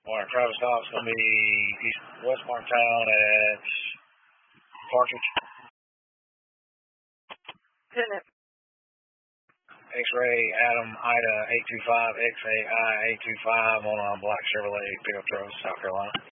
All right, Travis Cox going to be West Marktown at Partridge. X-Ray Adam Ida 825 XAI 825 on a black Chevrolet pickup truck, South Carolina.